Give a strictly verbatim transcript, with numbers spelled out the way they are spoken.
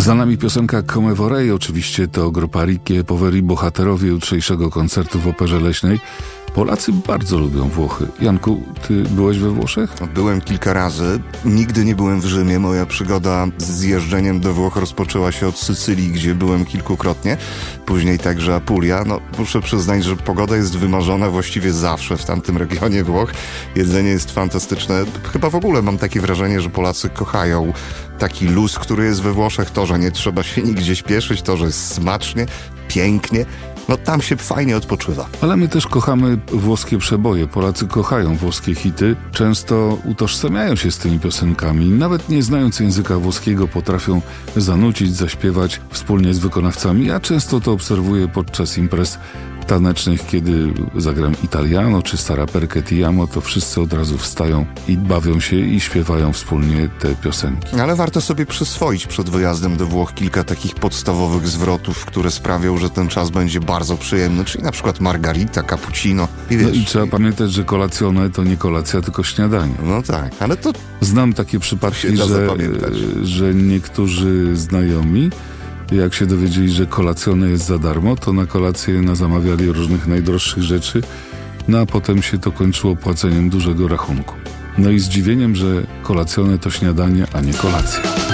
Za nami piosenka Come Vorrei, oczywiście to grupa Rickie Poveri, bohaterowie jutrzejszego koncertu w Operze Leśnej. Polacy bardzo lubią Włochy. Janku, ty byłeś we Włoszech? Byłem kilka razy. Nigdy nie byłem w Rzymie. Moja przygoda z jeżdżeniem do Włoch rozpoczęła się od Sycylii, gdzie byłem kilkukrotnie. Później także Apulia. No, muszę przyznać, że pogoda jest wymarzona właściwie zawsze w tamtym regionie Włoch. Jedzenie jest fantastyczne. Chyba w ogóle mam takie wrażenie, że Polacy kochają taki luz, który jest we Włoszech. To, że nie trzeba się nigdzie śpieszyć, to, że jest smacznie, pięknie. No tam się fajnie odpoczywa. Ale my też kochamy włoskie przeboje. Polacy kochają włoskie hity. Często utożsamiają się z tymi piosenkami. Nawet nie znając języka włoskiego potrafią zanucić, zaśpiewać wspólnie z wykonawcami. Ja często to obserwuję podczas imprez tanecznych, kiedy zagram Italiano czy Stara Perché Ti Amo, to wszyscy od razu wstają i bawią się i śpiewają wspólnie te piosenki. Ale warto sobie przyswoić przed wyjazdem do Włoch kilka takich podstawowych zwrotów, które sprawią, że ten czas będzie bardzo przyjemny, czyli na przykład margarita, cappuccino. I wiesz, no i trzeba i... pamiętać, że kolacjone to nie kolacja, tylko śniadanie. No tak, ale to... Znam takie przypadki, że, że niektórzy znajomi, jak się dowiedzieli, że kolacjone jest za darmo, to na kolację nazamawiali różnych najdroższych rzeczy, no a potem się to kończyło płaceniem dużego rachunku. No i zdziwieniem, że kolacjone to śniadanie, a nie kolacja.